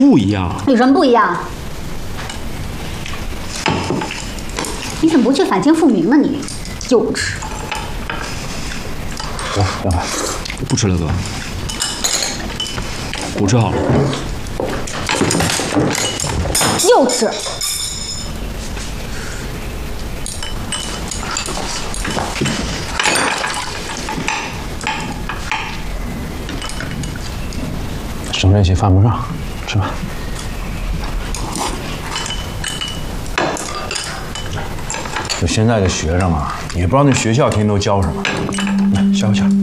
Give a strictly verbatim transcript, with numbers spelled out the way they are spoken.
不一样。 有什么不一样？你怎么不去反清复明呢？你幼稚！ 来，两块。 不吃了，哥。我吃好了。 又吃。 省这些犯不上，吃吧。就现在的学生啊，也不知道那学校天天都教什么，来消消。